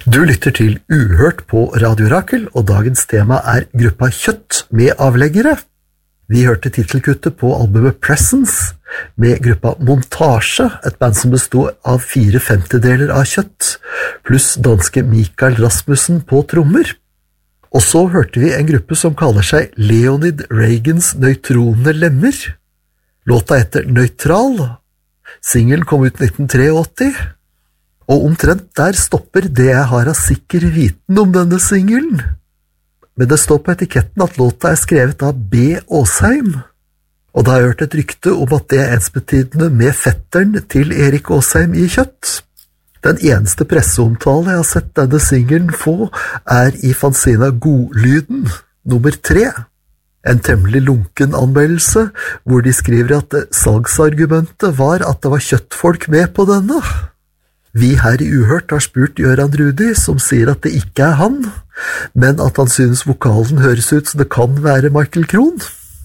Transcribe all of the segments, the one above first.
Du lytter til Uhørt på Radio Rakel, og dagens tema gruppa Kjøtt med avleggere. Vi hørte titelkuttet på albumet Presence med gruppa Montage, et band som bestod av 4/5 av Kjøtt, pluss danske Mikael Rasmussen på trommer. Og så hørte vi en gruppe som kaller seg Leonid Reagans Nøytrone Lemmer. Låta heter Nøytral. Singelen kom ut 1983. Og omtrent der stopper det jeg har av sikker viten om denne singelen. Men det står på etiketten at låta skrevet av B. Åsheim, og da har jeg hørt et rykte om at det ensbetydende med fetteren til Erik Åsheim i Kjøtt. Den eneste presseomtale jeg har sett denne singelen få i fanzina Godlyden, nummer 3. En temmelig lunken anmeldelse, hvor de skriver at salgsargumentet var at det var kjøttfolk med på denne. Vi her i Uhørt har spurt Gøran Rudi, som sier at det ikke han, men at han synes vokalen høres ut som det kan være Michael Krohn.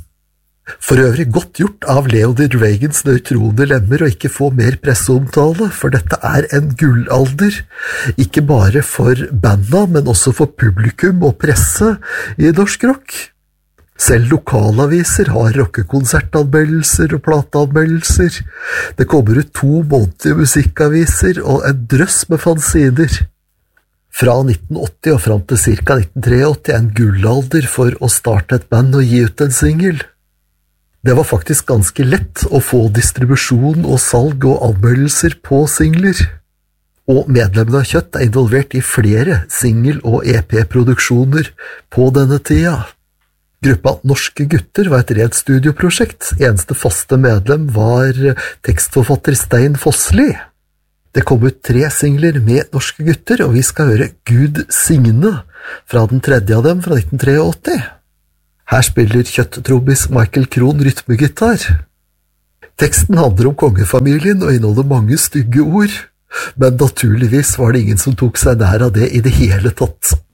For øvrig godt gjort av Leonid Reagans Nøytrone Lemmer å ikke få mer presseomtale, for dette en gullalder, ikke bare for banda, men også for publikum og presse i norsk rock. Selv lokalaviser har rockekonsertanmeldelser og plateanmeldelser. Det kommer ut 2 månedlige musikkaviser og en drøss med fanziner. Fra 1980 og fram til ca. 1983 en gullalder for å starte et band og gi ut en singel. Det var faktisk ganske lett å få distribusjon og salg og anmeldelser på singler. Og medlemmene av Kjøtt involvert i flere singel- og EP-produksjoner på denne tida. Gruppa Norske Gutter var et rent studioprosjekt. Eneste faste medlem var tekstforfatter Stein Fossli. Det kom ut 3 singler med Norske Gutter, og vi skal høre Gud Signe fra den 3. av dem fra 1983. Her spiller Kjøtt-trobbis Michael Krohn rytmegitar. Teksten handler om kongefamilien og inneholder mange stygge ord, men naturligvis var det ingen som tok seg nær av det i det hele tatt.